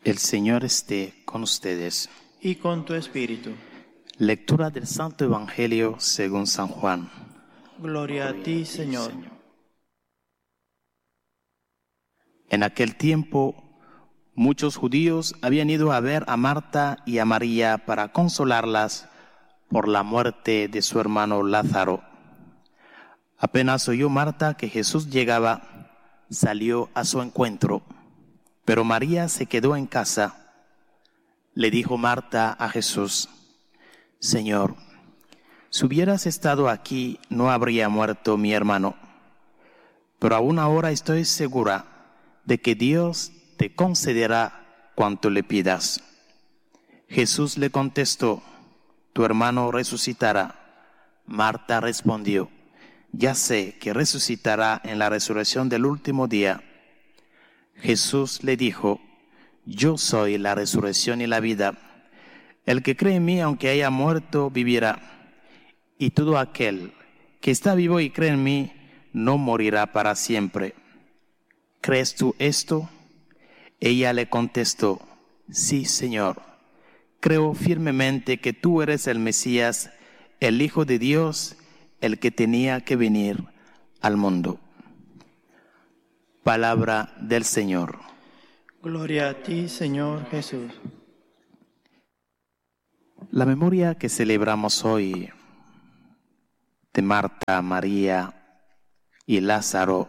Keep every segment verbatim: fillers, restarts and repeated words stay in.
El Señor esté con ustedes. Y con tu espíritu. Lectura del Santo Evangelio según San Juan. Gloria a ti, Señor. En aquel tiempo, muchos judíos habían ido a ver a Marta y a María para consolarlas por la muerte de su hermano Lázaro. Apenas oyó Marta que Jesús llegaba, salió a su encuentro, pero María se quedó en casa. Le dijo Marta a Jesús: Señor, si hubieras estado aquí, no habría muerto mi hermano. Pero aún ahora estoy segura de que Dios te concederá cuanto le pidas. Jesús le contestó: tu hermano resucitará. Marta respondió: ya sé que resucitará en la resurrección del último día. Jesús le dijo: yo soy la resurrección y la vida. El que cree en mí, aunque haya muerto, vivirá. Y todo aquel que está vivo y cree en mí, no morirá para siempre. ¿Crees tú esto? Ella le contestó: sí, Señor. Creo firmemente que tú eres el Mesías, el Hijo de Dios, el que tenía que venir al mundo. Palabra del Señor. Gloria a ti, Señor Jesús. La memoria que celebramos hoy de Marta, María y Lázaro,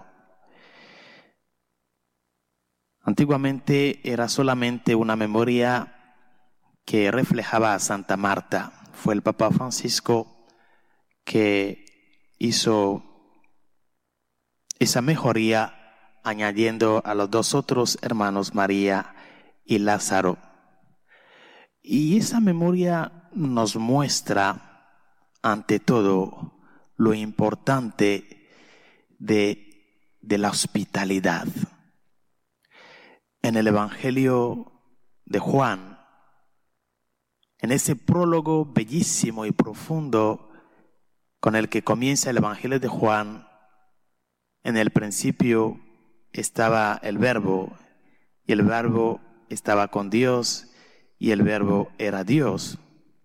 antiguamente era solamente una memoria que reflejaba a Santa Marta. Fue el Papa Francisco que hizo esa mejoría añadiendo a los dos otros hermanos, María y Lázaro. Y esa memoria nos muestra, ante todo, lo importante de, de la hospitalidad. En el Evangelio de Juan, en ese prólogo bellísimo y profundo con el que comienza el Evangelio de Juan, en el principio estaba el Verbo, y el Verbo estaba con Dios, y el Verbo era Dios.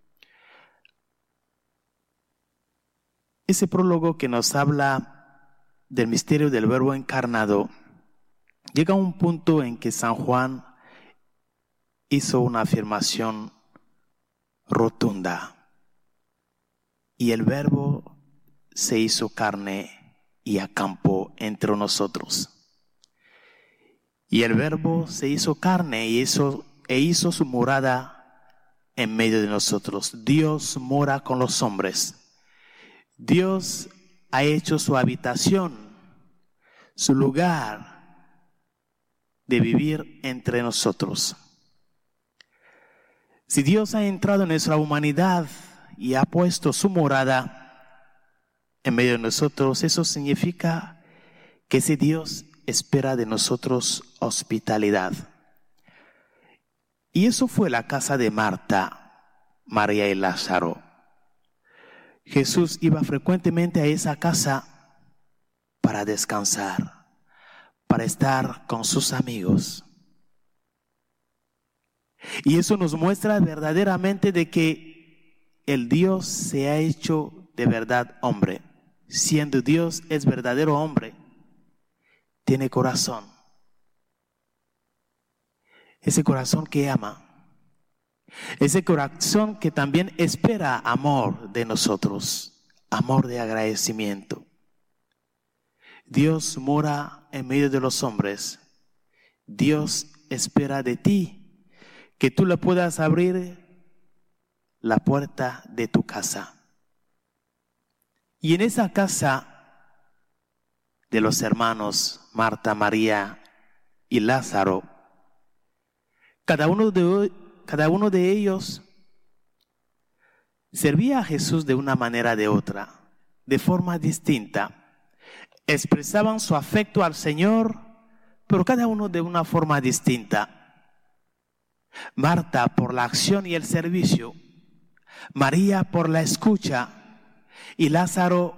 Ese prólogo que nos habla del misterio del Verbo encarnado llega a un punto en que San Juan hizo una afirmación rotunda. Y el Verbo se hizo carne y acampó entre nosotros. Y el Verbo se hizo carne y hizo, e hizo su morada en medio de nosotros. Dios mora con los hombres. Dios ha hecho su habitación, su lugar de vivir entre nosotros. Si Dios ha entrado en nuestra humanidad y ha puesto su morada en medio de nosotros, eso significa que ese Dios espera de nosotros hospitalidad. Y eso fue la casa de Marta, María y Lázaro. Jesús iba frecuentemente a esa casa para descansar, para estar con sus amigos. Y eso nos muestra verdaderamente de que el Dios se ha hecho de verdad hombre. Siendo Dios es verdadero hombre, tiene corazón. Ese corazón que ama. Ese corazón que también espera amor de nosotros. Amor de agradecimiento. Dios mora en medio de los hombres. Dios espera de ti que tú le puedas abrir la puerta de tu casa. Y en esa casa de los hermanos Marta, María y Lázaro, cada uno de, cada uno de ellos servía a Jesús de una manera o de otra, de forma distinta. Expresaban su afecto al Señor, pero cada uno de una forma distinta. Marta por la acción y el servicio, María por la escucha y Lázaro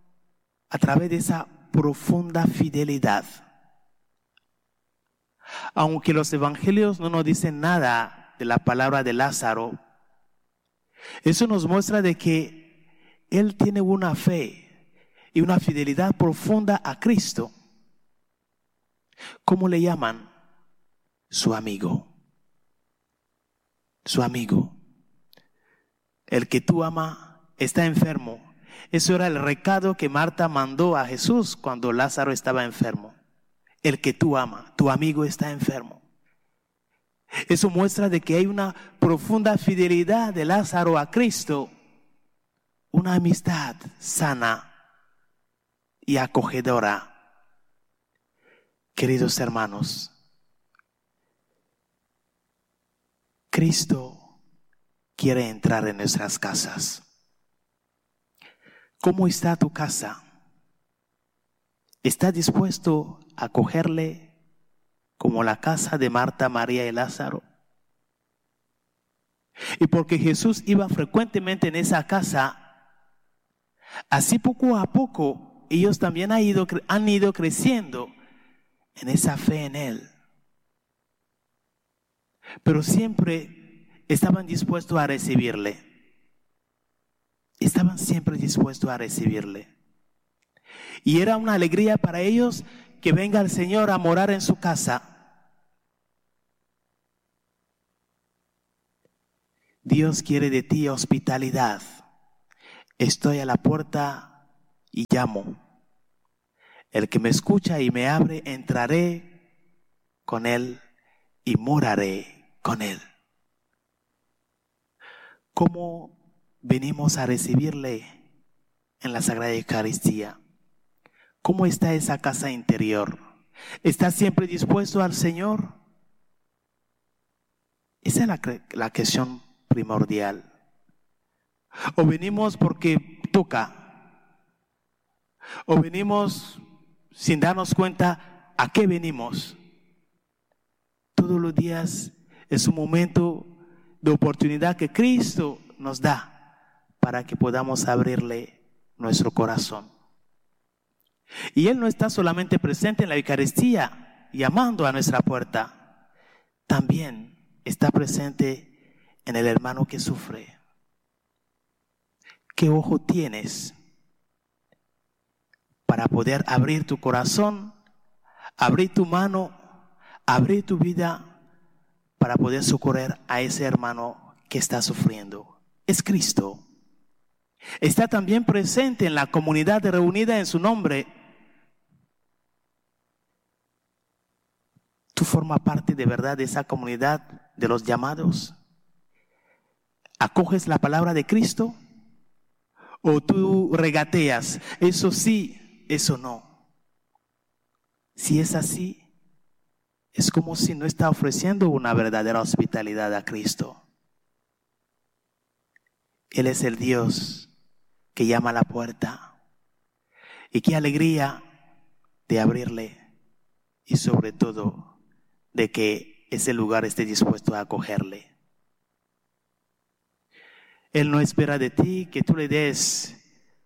a través de esa profunda fidelidad. Aunque los evangelios no nos dicen nada de la palabra de Lázaro, eso nos muestra de que él tiene una fe y una fidelidad profunda a Cristo. ¿Cómo le llaman? Su amigo. Su amigo. El que tú amas está enfermo. Eso era el recado que Marta mandó a Jesús cuando Lázaro estaba enfermo. El que tú amas, tu amigo está enfermo. Eso muestra de que hay una profunda fidelidad de Lázaro a Cristo, una amistad sana y acogedora. Queridos hermanos, Cristo quiere entrar en nuestras casas. ¿Cómo está tu casa? ¿Estás dispuesto a acogerle como la casa de Marta, María y Lázaro? Y porque Jesús iba frecuentemente en esa casa, así poco a poco ellos también han ido, han ido creciendo en esa fe en Él. Pero siempre estaban dispuestos a recibirle. Estaban siempre dispuestos a recibirle. Y era una alegría para ellos que venga el Señor a morar en su casa. Dios quiere de ti hospitalidad. Estoy a la puerta y llamo. El que me escucha y me abre, entraré con él y moraré con él. ¿Cómo venimos a recibirle en la Sagrada Eucaristía? ¿Cómo está esa casa interior? ¿Estás siempre dispuesto al Señor? Esa es la, la cuestión primordial. O venimos porque toca, o venimos sin darnos cuenta a qué venimos. Todos los días es un momento de oportunidad que Cristo nos da para que podamos abrirle nuestro corazón. Y Él no está solamente presente en la Eucaristía, llamando a nuestra puerta, también está presente en el hermano que sufre. ¿Qué ojo tienes para poder abrir tu corazón, abrir tu mano, abrir tu vida para poder socorrer a ese hermano que está sufriendo? Es Cristo. Está también presente en la comunidad reunida en su nombre. ¿Tú formas parte de verdad de esa comunidad de los llamados? ¿Acoges la palabra de Cristo? ¿O tú regateas? Eso sí, eso no. Si es así, es como si no está ofreciendo una verdadera hospitalidad a Cristo. Él es el Dios que llama a la puerta. Y qué alegría de abrirle y sobre todo de que ese lugar esté dispuesto a acogerle. Él no espera de ti que tú le des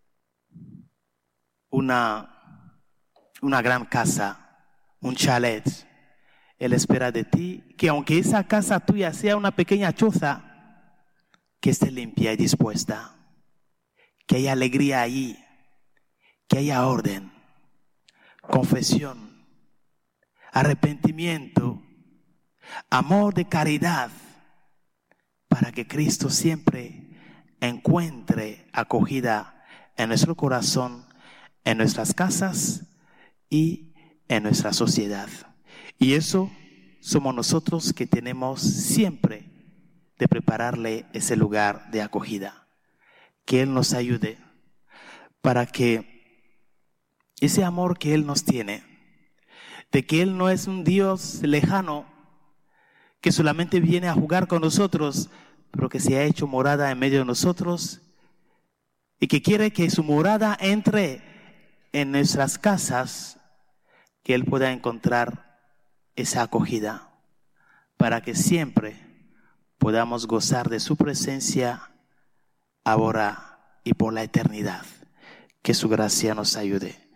una, una gran casa, un chalet. Él espera de ti que aunque esa casa tuya sea una pequeña choza, que esté limpia y dispuesta, que haya alegría allí, que haya orden, confesión, arrepentimiento, amor de caridad, para que Cristo siempre encuentre acogida en nuestro corazón, en nuestras casas y en nuestra sociedad. Y eso somos nosotros que tenemos siempre de prepararle ese lugar de acogida. Que Él nos ayude para que ese amor que Él nos tiene, de que Él no es un Dios lejano que solamente viene a jugar con nosotros, pero que se ha hecho morada en medio de nosotros y que quiere que su morada entre en nuestras casas, que Él pueda encontrar esa acogida para que siempre podamos gozar de su presencia ahora y por la eternidad. Que su gracia nos ayude.